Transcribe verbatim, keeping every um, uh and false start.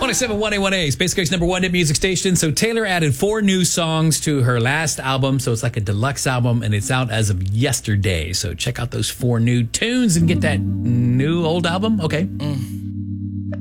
one oh seven point one A one A, Space Coast's number one hit music station. So Taylor added four new songs to her last album. So it's like a deluxe album, and it's out as of yesterday. So check out those four new tunes and get that new old album. Okay. Mm.